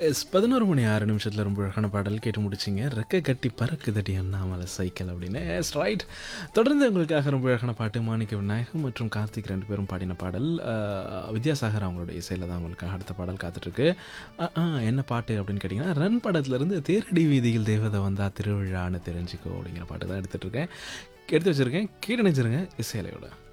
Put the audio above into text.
S 11 மணி 6 நிமிஷத்தில் ரொம்ப அழகான பாடல் கேட்டு முடிச்சிங்க. ரெக்க கட்டி பறக்குதடி அண்ணாமலை சைக்கிள் அப்படின்னு. S right. தொடர்ந்து உங்களுக்காக ரொம்ப அழகான பாட்டு மாணிக்க விநாயகம் மற்றும் கார்த்திக் 2 பேரும் பாடின பாடல். வித்யாசாகர் அவங்களோட இசையில் தான் உங்களுக்காக அடுத்த பாடல் காத்துட்ருக்கு. என்ன பாட்டு அப்படின்னு கேட்டிங்கன்னா, ரன் படத்துலேருந்து தேரடி வீதியில் தேவதை வந்தா திருவிழான்னு தெரிஞ்சுக்கோ அப்படிங்கிற பாட்டு தான் எடுத்துகிட்ருக்கேன். எடுத்து வச்சுருக்கேன். கேட்டு நினைச்சிருங்க இசையலையோட.